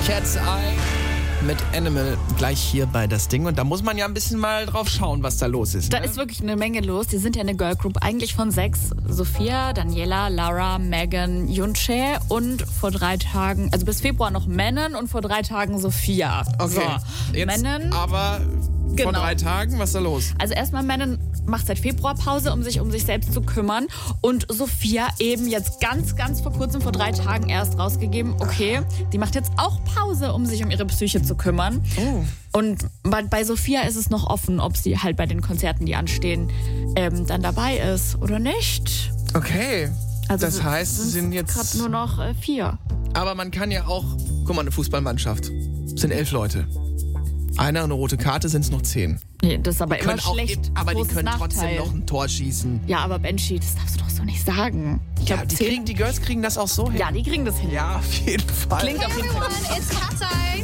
Cat's Eye mit Animal gleich hier bei Das Ding. Und da muss man ja ein bisschen mal drauf schauen, was da los ist. Da ist wirklich eine Menge los. Die sind ja eine Girlgroup eigentlich von 6. Sophia, Daniela, Lara, Megan, Yunche und vor 3 Tagen, also bis Februar noch Menon und vor 3 Tagen Sophia. Okay, so, jetzt Menon, aber vor 3 Tagen, was ist da los? Also erstmal Menon macht seit Februar Pause, um sich selbst zu kümmern. Und Sophia eben jetzt ganz vor kurzem, vor 3 Tagen erst rausgegeben, okay, die macht jetzt auch Pause, um sich um ihre Psyche zu kümmern. Oh. Und bei Sophia ist es noch offen, ob sie halt bei den Konzerten, die anstehen, dann dabei ist oder nicht. Okay, Also das heißt, sie sind jetzt gerade nur noch 4. Aber man kann ja auch, guck mal, eine Fußballmannschaft, es sind 11 Leute. Einer eine rote Karte, sind es noch 10. Nee, das ist aber immer schlecht. Aber die können trotzdem noch ein Tor schießen. Ja, aber Benji, das darfst du doch so nicht sagen. Ich Ja, glaub, die Girls kriegen das auch so hin. Ja, die kriegen das hin. Ja, auf jeden Fall. Klingt auf jeden Fall gut.